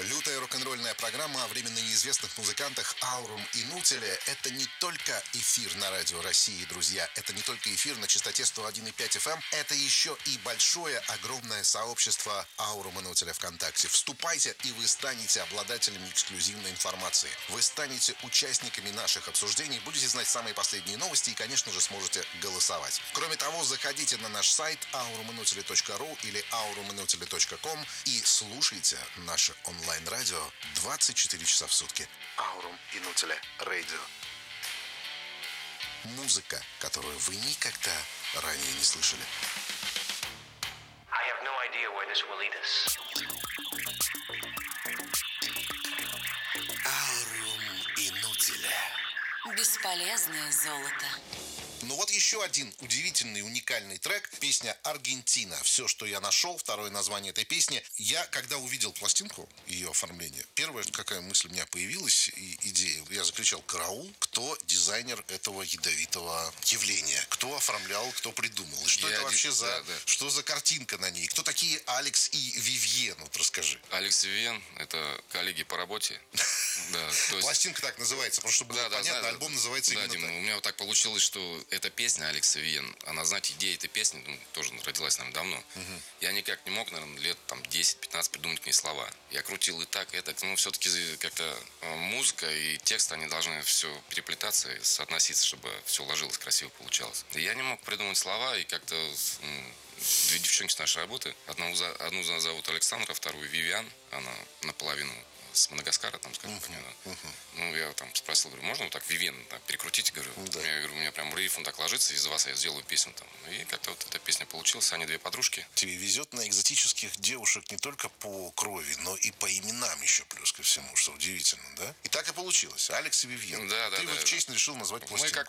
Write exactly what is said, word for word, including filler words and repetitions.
Лютая рок-н-ролльная программа о временно неизвестных музыкантах Аурум и Нутеле – это не только эфир на Радио России, друзья. Это не только эфир на частоте сто один и пять эф эм. Это еще и большое, огромное сообщество Аурум и Нутеля ВКонтакте. Вступайте, и вы станете обладателями эксклюзивной информации. Вы станете участниками наших обсуждений, будете знать самые последние новости и, конечно же, сможете голосовать. Кроме того, заходите на наш сайт аурум и нутели точка ру или аурум и нутели точка ком и слушайте наше онлайн-радио двадцать четыре часа в сутки. Аурум и Нутеле радио. Музыка, которую вы никогда ранее не слышали. I have no idea where this will lead us. Аурум и Нутеле. Бесполезное золото. Ну вот еще один удивительный, уникальный трек. Песня «Аргентина». Все, что я нашел. Второе название этой песни. Я, когда увидел пластинку, ее оформление, первая какая мысль у меня появилась, и идея. Я закричал: «Караул!» Кто дизайнер этого ядовитого явления? Кто оформлял, кто придумал? И что Я это ди- вообще за... да, да. Что за картинка на ней? Кто такие Алекс и Вивьен? Вот расскажи. Алекс и Вивьен – это коллеги по работе. Да, то есть... Пластинка так называется, потому что было Да, да, понятно, знаю, альбом называется да, именно Дим, так. у меня вот так получилось, что эта песня Алекса Вивьен, она, знаете, идея этой песни ну, тоже родилась, наверное, давно. Угу. Я никак не мог, наверное, лет там десять-пятнадцать придумать к ней слова. Я крутил и так, и так. Ну, все-таки как-то музыка и текст, они должны все переплетаться и соотноситься, чтобы все ложилось, красиво получалось. И я не мог придумать слова, и как-то ну, две девчонки с нашей работы. Одну, одну зовут Александра, вторую Вивиан. Она наполовину с Мадагаскара, там, скажем, uh-huh, поняла. Uh-huh. Ну, я там спросил, говорю, можно вот так Вивен так, перекрутить? Говорю, да. я говорю, у меня прям риф, он так ложится, из-за вас я сделаю песню там. И как-то вот эта песня получилась, они две подружки. Тебе везет на экзотических девушек не только по крови, но и по именам еще плюс ко всему, что удивительно, да? И так и получилось. Алекс и Вивьен. Да, да, Ты да, в их да. честь решил назвать пластинку. Мы